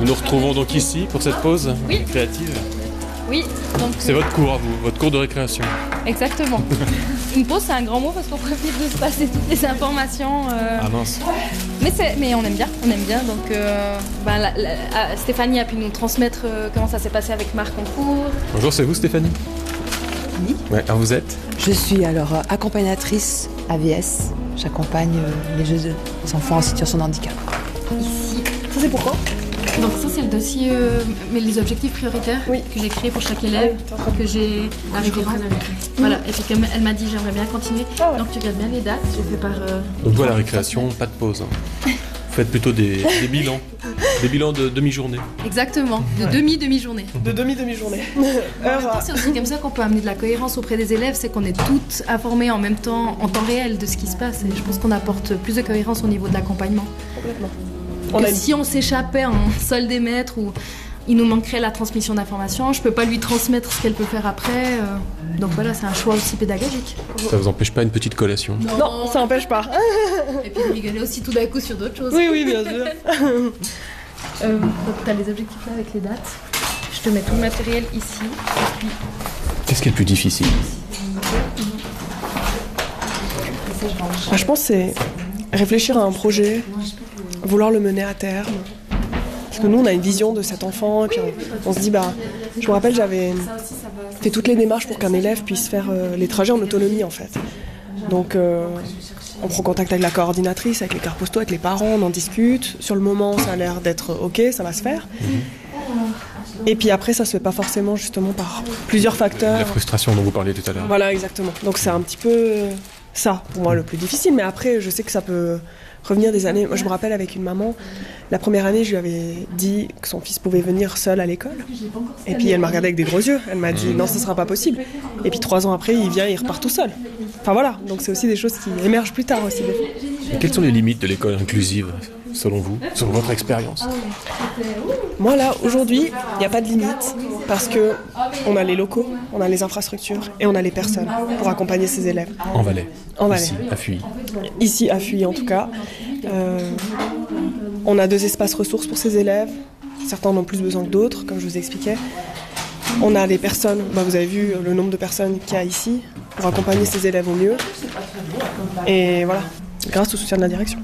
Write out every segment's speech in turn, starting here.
Nous nous retrouvons donc ici pour cette pause créative. Oui, donc c'est votre cours à vous, votre cours de récréation. Exactement. Une pause, c'est un grand mot parce qu'on profite de se passer toutes les informations. Ah mince. Mais on aime bien. Donc Stéphanie a pu nous transmettre comment ça s'est passé avec Marc en cours. Bonjour, c'est vous Stéphanie? Oui. Ouais, alors vous êtes? Je suis alors accompagnatrice AVS. J'accompagne les enfants en situation de handicap. Ici. Ça c'est pourquoi? Donc ça c'est le dossier, mais les objectifs prioritaires que j'ai créés pour chaque élève, que j'ai la référence. Voilà, et puis comme elle m'a dit j'aimerais bien continuer, donc tu regardes bien les dates, j'ai fait par... Donc vous à la récréation, pas de pause. Vous faites plutôt des bilans, des bilans de demi-journée. Exactement, de demi-journée. De demi-journée. En même temps, c'est aussi comme ça qu'on peut amener de la cohérence auprès des élèves, c'est qu'on est toutes informées en même temps, en temps réel de ce qui se passe, et je pense qu'on apporte plus de cohérence au niveau de l'accompagnement. Complètement. Si on s'échappait en sol des maîtres ou il nous manquerait la transmission d'informations, je peux pas lui transmettre ce qu'elle peut faire après. Donc voilà, c'est un choix aussi pédagogique. Ça vous empêche pas une petite collation? Non, ça n'empêche pas. Et puis de rigoler aussi tout d'un coup sur d'autres choses. Oui, bien sûr. Donc tu as les objectifs là avec les dates. Je te mets tout le matériel ici. Et puis... Qu'est-ce qui est le plus difficile? Je pense que c'est réfléchir à un projet, vouloir le mener à terme. Parce que nous, on a une vision de cet enfant, et puis on se dit, je me rappelle, j'avais fait toutes les démarches pour qu'un élève puisse faire les trajets en autonomie, en fait. Donc, on prend contact avec la coordinatrice, avec les cartes postaux, avec les parents, on en discute. Sur le moment, ça a l'air d'être OK, ça va se faire. Et puis après, ça se fait pas forcément, justement, par plusieurs facteurs. La frustration dont vous parliez tout à l'heure. Voilà, exactement. Donc, c'est un petit peu ça, pour moi, le plus difficile. Mais après, je sais que ça peut revenir des années. Moi, je me rappelle avec une maman, la première année, je lui avais dit que son fils pouvait venir seul à l'école. Et puis elle m'a regardé avec des gros yeux. Elle m'a dit non, ce sera pas possible. Et puis 3 ans après, il vient, il repart tout seul. Enfin voilà, donc c'est aussi des choses qui émergent plus tard aussi. Des fois. Et quelles sont les limites de l'école inclusive, selon vous, selon votre expérience? Moi là, aujourd'hui, il n'y a pas de limite parce que on a les locaux, on a les infrastructures et on a les personnes pour accompagner ces élèves. En Valais. En Valais. Ici, à Fuy. Ici, à Fuy en tout cas. On a 2 espaces ressources pour ces élèves. Certains en ont plus besoin que d'autres, comme je vous expliquais. On a les personnes, vous avez vu le nombre de personnes qu'il y a ici pour accompagner ces élèves au mieux. Et voilà, grâce au soutien de la direction.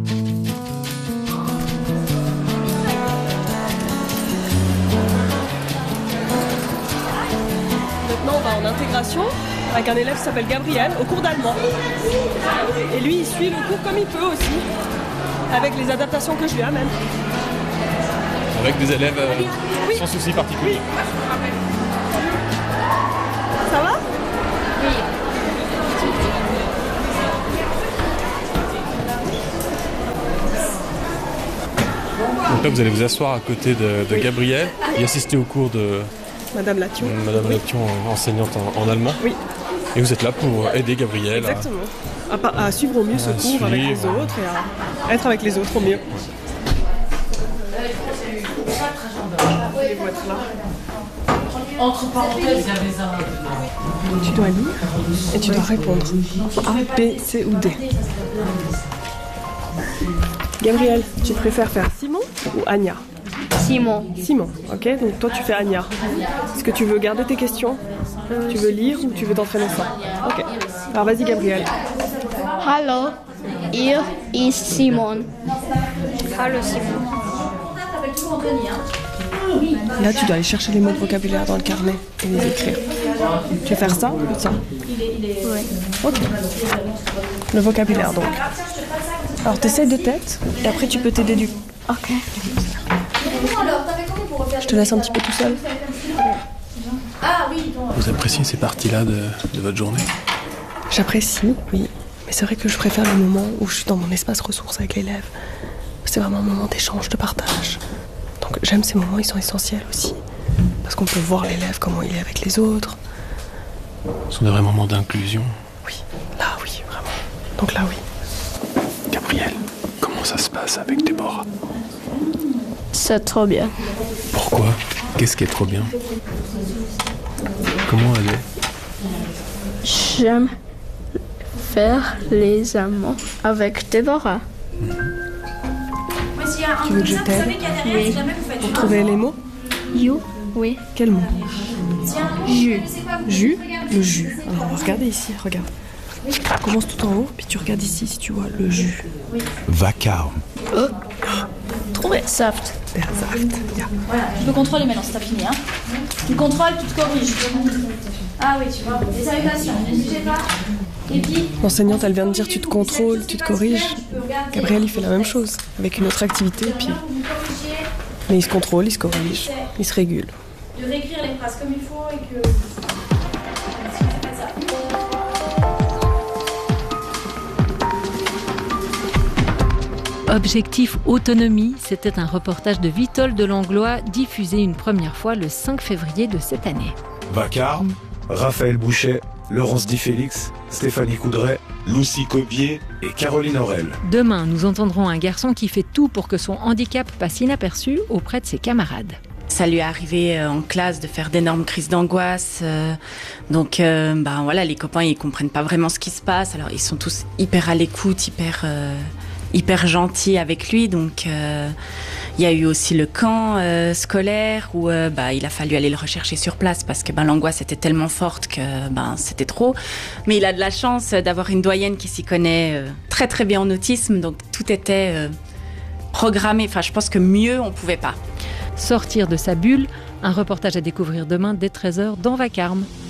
Maintenant, on va en intégration avec un élève qui s'appelle Gabriel au cours d'allemand. Et lui, il suit le cours comme il peut aussi, avec les adaptations que je lui amène. Avec des élèves sans soucis particuliers. Ça va? Oui. Donc là, vous allez vous asseoir à côté de Gabriel et assister au cours de Madame Lation. Madame Lation, enseignante en allemand. Oui. Et vous êtes là pour aider Gabriel. Exactement. À suivre au mieux ce cours avec les autres et à être avec les autres au mieux. Entre parenthèses, il y a des arabes. Tu dois lire et tu dois répondre. A, B, C ou D. Gabriel, tu préfères faire Simon ou Anya? Simon. Simon, ok. Donc toi tu fais Anya. Est-ce que tu veux garder tes questions? Tu veux lire ou tu veux t'entraîner ça? Ok. Alors vas-y Gabriel. Hallo, hier ist Simon. Hallo Simon. Là tu dois aller chercher les mots de vocabulaire dans le carnet et les écrire. Tu veux faire ça ou ça? Oui. Ok. Le vocabulaire donc. Alors t'essayes de tête et après tu peux t'aider du... Ok. Je te laisse un petit peu tout seul. Vous appréciez ces parties-là de votre journée? J'apprécie, oui. Mais c'est vrai que je préfère le moment où je suis dans mon espace ressources avec l'élève. C'est vraiment un moment d'échange, de partage. Donc j'aime ces moments, ils sont essentiels aussi. Parce qu'on peut voir l'élève, comment il est avec les autres. Ce sont des vrais moments d'inclusion. Oui, là oui, vraiment. Donc là oui. Gabriel, comment ça se passe avec Déborah? C'est trop bien. Pourquoi? Qu'est-ce qui est trop bien? Comment elle est? J'aime faire les amants avec Déborah. Tu veux que je t'aide pour trouver les mots? You, oui. Quel mot? Jus. Jus? Le jus. Alors, regardez ici, regarde. Tu commences tout en haut, puis tu regardes ici si tu vois le jus. Vacarme. Trouvé. Saft. Der Saft. Ja. Tu peux contrôler maintenant, c'est pas fini. Hein. Tu contrôles, tu te corriges. Ah oui, tu vois. Les salutations, n'hésitez pas. Et puis. L'enseignante, elle vient de dire tu te contrôles, tu te corriges. Gabriel, il fait la même chose, avec une autre activité, puis. Mais il se contrôle, il se corrige, il se régule. De réécrire les phrases comme il faut et que. Objectif autonomie, c'était un reportage de Vitol de Langlois diffusé une première fois le 5 février de cette année. Vacarme, Raphaël Bouchet, Laurence Di Félix, Stéphanie Coudray, Lucie Cobier et Caroline Aurel. Demain, nous entendrons un garçon qui fait tout pour que son handicap passe inaperçu auprès de ses camarades. Ça lui est arrivé en classe de faire d'énormes crises d'angoisse. Donc, voilà, les copains, ils comprennent pas vraiment ce qui se passe. Alors, ils sont tous hyper à l'écoute, hyper gentils avec lui. Donc, il y a eu aussi le camp scolaire où il a fallu aller le rechercher sur place parce que l'angoisse était tellement forte que c'était trop. Mais il a de la chance d'avoir une doyenne qui s'y connaît très très bien en autisme. Donc, tout était programmé. Enfin, je pense que mieux, on pouvait pas. Sortir de sa bulle, un reportage à découvrir demain dès 13h dans Vacarme.